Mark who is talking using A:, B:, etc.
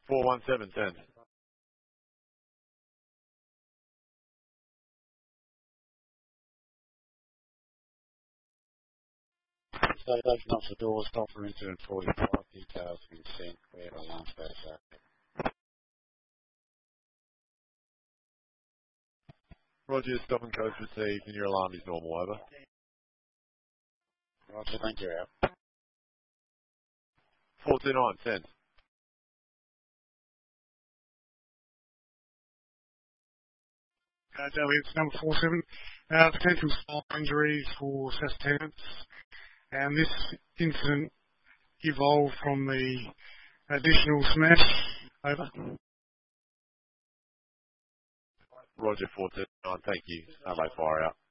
A: 417, send.
B: Station off the door, stop for incident 45, details have been sent, where alarm status active.
A: Roger, stop and coast received and your alarm is normal, over.
B: Roger, thank you, out.
A: 429, send.
C: Daily, it's number 47. Potential spine injuries for SAS tenants. And this incident evolved from the additional smash. Over.
A: Roger, 429, thank you. Fire out.